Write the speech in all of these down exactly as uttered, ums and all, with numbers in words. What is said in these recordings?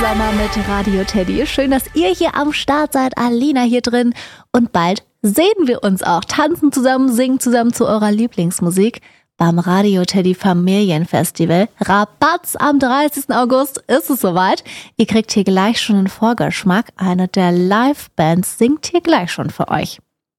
Sommer mit Radio Teddy. Schön, dass ihr hier am Start seid. Alina hier drin. Und bald sehen wir uns auch. Tanzen zusammen, singen zusammen zu eurer Lieblingsmusik beim Radio Teddy Familienfestival. Rabatz am dreißigsten August ist es soweit. Ihr kriegt hier gleich schon einen Vorgeschmack. Eine der Live-Bands singt hier gleich schon für euch.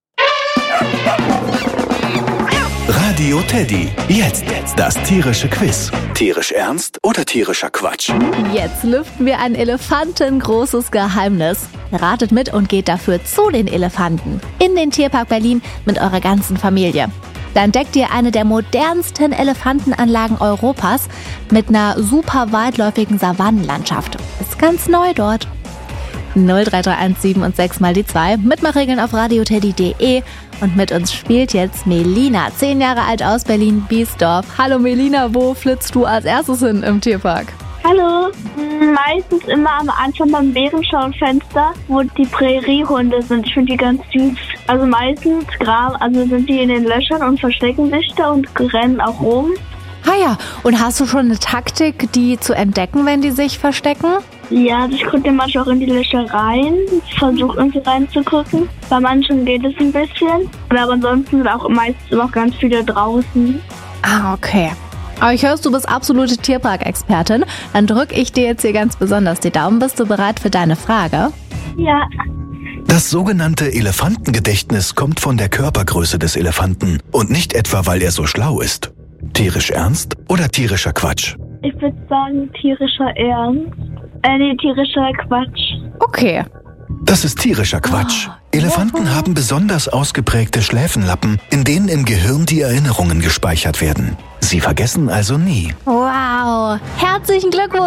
Radio Teddy. Jetzt das tierische Quiz. Tierisch ernst oder tierischer Quatsch? Jetzt lüften wir ein elefantengroßes Geheimnis. Ratet mit und geht dafür zu den Elefanten in den Tierpark Berlin mit eurer ganzen Familie. Da entdeckt ihr eine der modernsten Elefantenanlagen Europas mit einer super weitläufigen Savannenlandschaft. Ist ganz neu dort. null drei drei eins sieben und sechs mal die zwei. Mitmachregeln auf radioteddy punkt de. Und mit uns spielt jetzt Melina, zehn Jahre alt aus Berlin-Biesdorf. Hallo Melina, wo flitzt du als erstes hin im Tierpark? Hallo, meistens immer am Anfang beim Bärenschaufenster, wo die Präriehunde sind. Ich finde die ganz süß. Also meistens graben, also sind die in den Löchern und verstecken sich da und rennen auch rum. Ah ja, und hast du schon eine Taktik, die zu entdecken, wenn die sich verstecken? Ja, ich gucke manchmal auch in die Löcher rein, versuche irgendwie reinzugucken. Bei manchen geht es ein bisschen, aber ansonsten sind auch meistens auch ganz viele draußen. Ah, okay. Aber ich höre, du bist absolute Tierpark-Expertin. Dann drücke ich dir jetzt hier ganz besonders die Daumen. Bist du bereit für deine Frage? Ja. Das sogenannte Elefantengedächtnis kommt von der Körpergröße des Elefanten und nicht etwa, weil er so schlau ist. Tierisch ernst oder tierischer Quatsch? Ich würde sagen tierischer Ernst. Äh, nee, tierischer Quatsch. Okay. Das ist tierischer Quatsch. Elefanten haben besonders ausgeprägte Schläfenlappen, in denen im Gehirn die Erinnerungen gespeichert werden. Sie vergessen also nie. Wow, herzlichen Glückwunsch.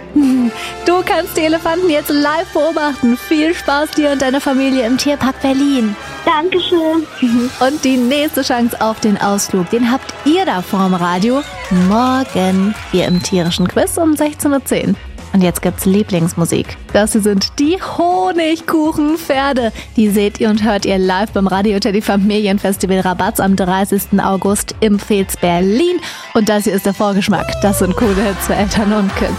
Du kannst die Elefanten jetzt live beobachten. Viel Spaß dir und deiner Familie im Tierpark Berlin. Dankeschön. Und die nächste Chance auf den Ausflug, den habt ihr da vorm Radio morgen hier im tierischen Quiz um sechzehn Uhr zehn. Und jetzt gibt's Lieblingsmusik. Das hier sind die Honigkuchenpferde. Die seht ihr und hört ihr live beim Radio Teddy Familienfestival Rabatz am dreißigsten August im Fez Berlin. Und das hier ist der Vorgeschmack. Das sind coole Hits für Eltern und Kids.